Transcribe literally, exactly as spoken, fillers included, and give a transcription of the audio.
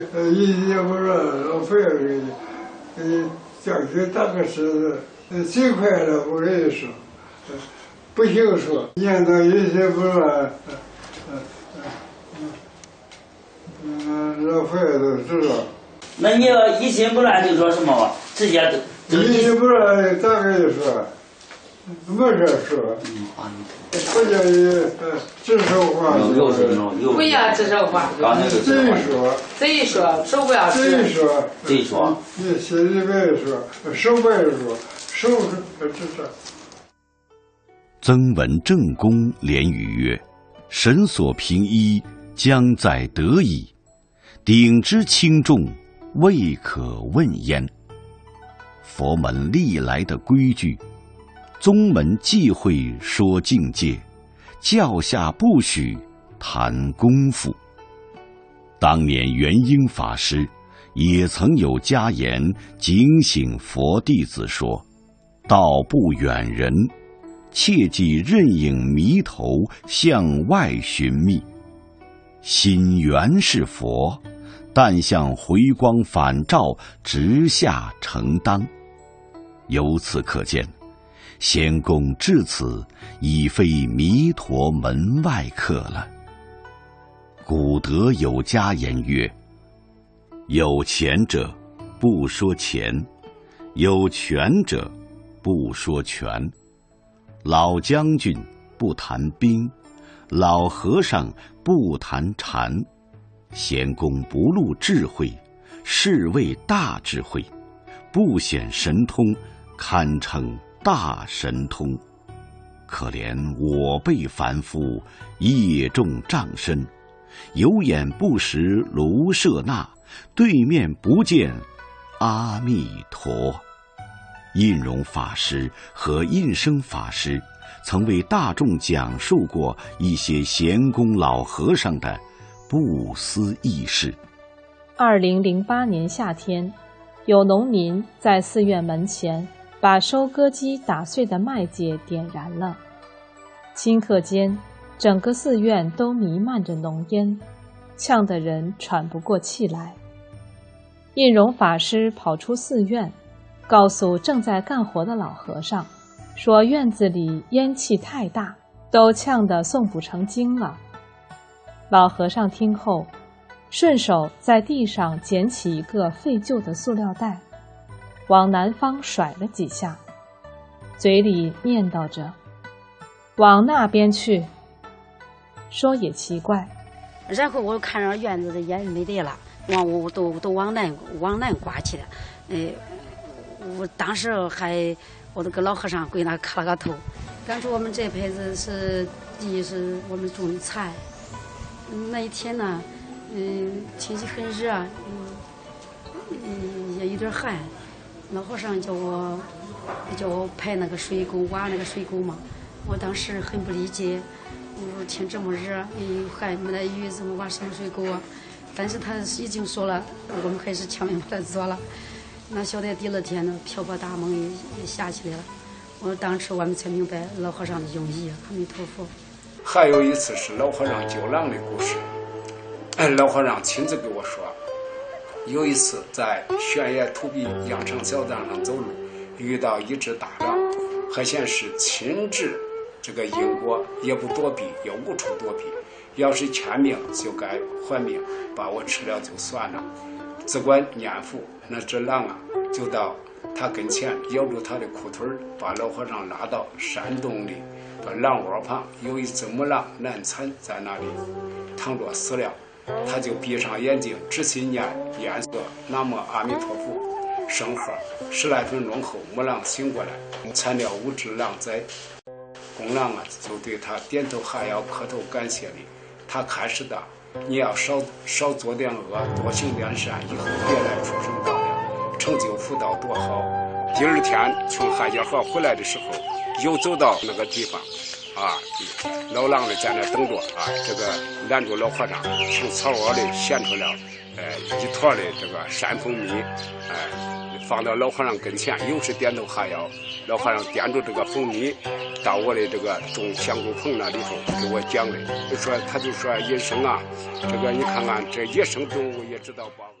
呃，一也不是老费儿，呃，讲究大概是呃最快的，我跟你说，呃，不行说，念到一些不是，呃呃嗯嗯，老费儿都知道。 那你要一心不乱就说什么吧？直接就一心不乱，咋跟你说？没事说。嗯啊，不叫你呃指手画脚。 有有有。 不要指手画脚。 贼说。 贼说，手不要指。 贼说。 贼说。 你心里边说，手不要说，手这这。 曾闻正公连语曰：“神所平一，将在得矣。鼎之轻重，未可问焉。”佛门历来的规矩，宗门忌讳说境界，教下不许谈功夫。当年元婴法师也曾有家言警醒佛弟子说：“道不远人，切忌任影迷头向外寻觅。心原是佛，但向回光返照，直下承当。”由此可见，仙公至此已非弥陀门外客了。古德有家言曰：“有钱者不说钱，有权者不说权。老将军不谈兵，老和尚不谈禅。仙公不露智慧，是谓大智慧；不显神通，堪称大神通。可怜我辈凡夫，业重障身，有眼不识卢舍那，对面不见阿弥陀。”印容法师和印生法师曾为大众讲述过一些贤公老和尚的不思议事。 二零零八年夏天，有农民在寺院门前把收割机打碎的麦秸点燃了，顷刻间，整个寺院都弥漫着浓烟，呛得人喘不过气来。印容法师跑出寺院，告诉正在干活的老和尚，说院子里烟气太大，都呛得诵不成经了。老和尚听后，顺手在地上捡起一个废旧的塑料袋，往南方甩了几下，嘴里念叨着：“往那边去。”说也奇怪， 然后我看着院子的烟没得了，往我都都往南往南刮去了。呃，我当时还我那个老和尚跪那磕了个头。感觉我们这辈子是第一是我们种的菜。那一天呢，嗯，天气很热，嗯，嗯也有点寒。老和尚叫我叫我排那个水沟，挖那个水沟嘛。我当时很不理解，我说天这么热，又寒没得雨，怎么挖什么水沟啊？但是他已经说了，我们还是强行把它做了。那晓得第二天呢，瓢泼大梦也也下起来了。我当时我们才明白老和尚的用意。阿弥陀佛。 还有一次是老和尚救狼的故事，老和尚亲自给我说，有一次在悬崖土壁羊肠小道上走路，遇到一只大狼，还显示亲治这个因果，也不躲避，也无处躲避，要是欠命就该还命，把我吃了就算了。只管念佛，那只狼啊就到他跟前咬住他的裤腿，把老和尚拉到山洞里，把狼窝旁有一只母狼难产在那里躺着死了。他就闭上眼睛，只心念念说南无阿弥陀佛，声喝。十来分钟后，母狼醒过来，产了五只狼崽。公狼啊就对他点头哈腰，磕头感谢你。他开始的，你要少少做点恶，多行点善，以后别来畜生道了，成就福道多好。第二天从汉家河回来的时候，又走到那个地方啊，老狼的在那等着啊，这个拦住老和尚，从草窝里衔出了呃一坨的这个山蜂蜜，哎、呃， 放到老和尚跟前，有时点头哈腰。老和尚点着这个蜂蜜，到我的这个种香菇棚那里头给我讲的，就说他就说医生啊，这个你看看这野生动物也知道保。